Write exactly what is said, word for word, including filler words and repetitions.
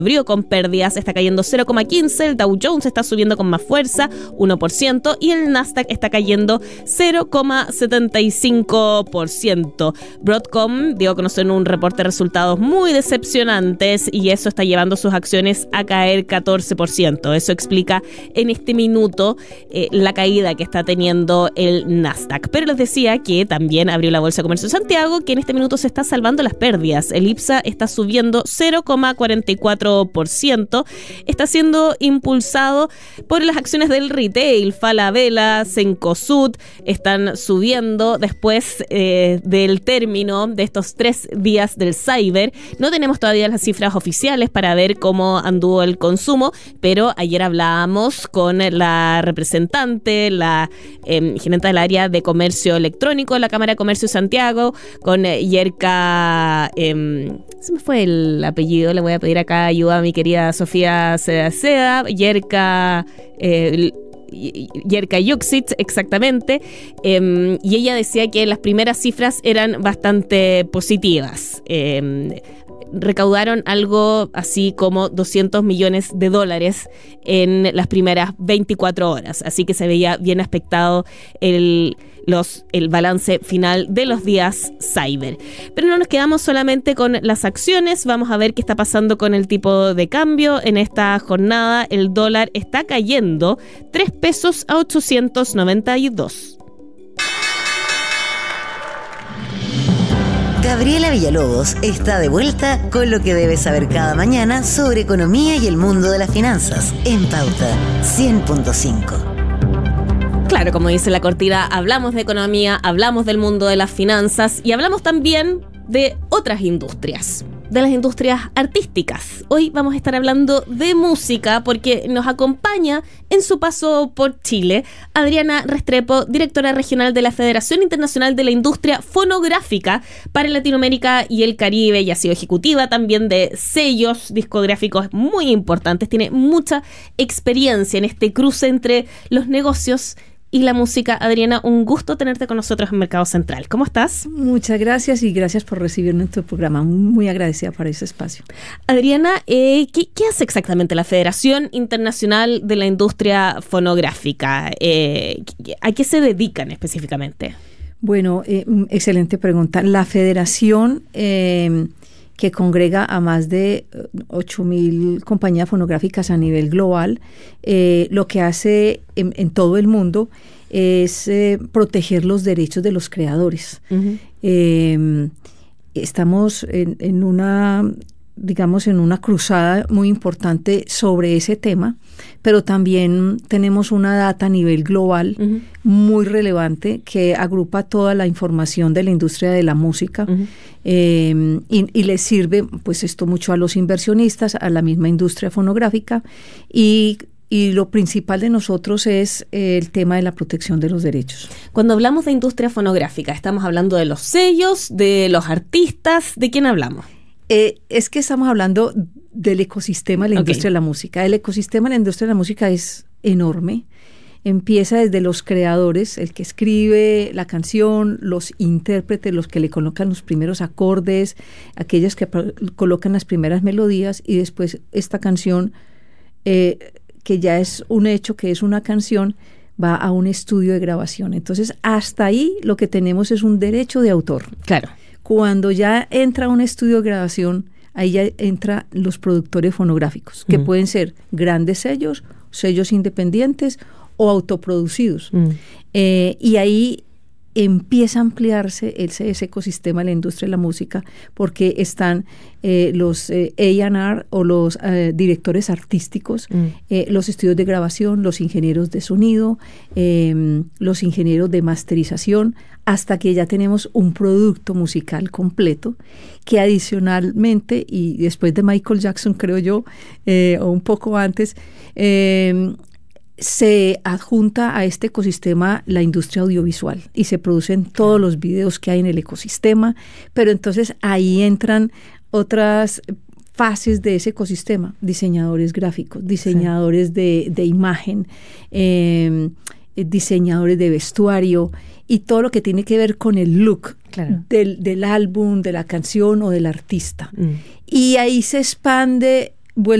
abrió con pérdidas, está cayendo cero coma quince, el Dow Jones está subiendo con más fuerza, uno por ciento, y el Nasdaq está cayendo cero coma setenta y cinco por ciento. Broadcom dio a conocer un reporte de resultados muy decepcionantes y eso está llevando sus acciones a caer catorce por ciento. Eso explica en este minuto eh, la caída que está teniendo el Nasdaq. Pero les decía que también abrió la Bolsa de Comercio de Santiago, que en este minuto se está salvando las pérdidas. El IPSA está subiendo cero coma cuarenta y cuatro por ciento, está siendo impulsado por las acciones del retail. Falabella, Cencosud están subiendo después eh, del término de estos tres días del Cyber. No tenemos todavía las cifras oficiales para ver cómo anduvo el consumo, pero ayer hablábamos con la representante, la eh, gerente del área de comercio electrónico de la Cámara de Comercio de Santiago, con eh, Yerka, eh, se me fue el apellido, le voy a pedir acá ayuda a mi querida Sofía Seda Seda, Yerka, eh, Yerka Yuxit, exactamente, eh, y ella decía que las primeras cifras eran bastante positivas. Eh, recaudaron algo así como doscientos millones de dólares en las primeras veinticuatro horas, así que se veía bien aspectado el Los, el balance final de los días Cyber. Pero no nos quedamos solamente con las acciones, vamos a ver qué está pasando con el tipo de cambio. En esta jornada el dólar está cayendo tres pesos a ochocientos noventa y dos. Gabriela Villalobos está de vuelta con lo que debes saber cada mañana sobre economía y el mundo de las finanzas en Pauta cien punto cinco. Claro, como dice la cortina, hablamos de economía, hablamos del mundo de las finanzas y hablamos también de otras industrias, de las industrias artísticas. Hoy vamos a estar hablando de música porque nos acompaña en su paso por Chile Adriana Restrepo, directora regional de la Federación Internacional de la Industria Fonográfica para Latinoamérica y el Caribe, y ha sido ejecutiva también de sellos discográficos muy importantes. Tiene mucha experiencia en este cruce entre los negocios y la música. Adriana, un gusto tenerte con nosotros en Mercado Central. ¿Cómo estás? Muchas gracias y gracias por recibirme en tu programa. Muy agradecida por ese espacio. Adriana, eh, ¿qué, ¿qué hace exactamente la Federación Internacional de la Industria Fonográfica? Eh, ¿A qué se dedican específicamente? Bueno, eh, excelente pregunta. La Federación, eh, que congrega a más de ocho mil compañías fonográficas a nivel global, eh, lo que hace en, en todo el mundo es eh, proteger los derechos de los creadores. Uh-huh. Eh, estamos en, en una, digamos, en una cruzada muy importante sobre ese tema, pero también tenemos una data a nivel global uh-huh. muy relevante que agrupa toda la información de la industria de la música. Uh-huh. Eh, y, y les sirve pues esto mucho a los inversionistas, a la misma industria fonográfica, y, y lo principal de nosotros es eh, el tema de la protección de los derechos. Cuando hablamos de industria fonográfica, ¿estamos hablando de los sellos, de los artistas? ¿De quién hablamos? Eh, es que estamos hablando del ecosistema de la okay. industria de la música. El ecosistema de la industria de la música es enorme. Empieza desde los creadores, el que escribe la canción, los intérpretes, los que le colocan los primeros acordes, aquellos que pro- colocan las primeras melodías, y después esta canción, eh, que ya es un hecho, que es una canción, va a un estudio de grabación. Entonces, hasta ahí lo que tenemos es un derecho de autor. Claro. Cuando ya entra a un estudio de grabación, ahí ya entran los productores fonográficos, que uh-huh. pueden ser grandes sellos, sellos independientes o autoproducidos. Mm. Eh, y ahí empieza a ampliarse ese, ese ecosistema de la industria de la música, porque están eh, los eh, A and R o los eh, directores artísticos, mm. eh, los estudios de grabación, los ingenieros de sonido, eh, los ingenieros de masterización, hasta que ya tenemos un producto musical completo que adicionalmente, y después de Michael Jackson, creo yo, eh, o un poco antes, eh, se adjunta a este ecosistema la industria audiovisual y se producen todos los videos que hay en el ecosistema, pero entonces ahí entran otras fases de ese ecosistema: diseñadores gráficos, diseñadores sí. de, de imagen, eh, diseñadores de vestuario y todo lo que tiene que ver con el look claro. del, del álbum, de la canción o del artista. Mm. Y ahí se expande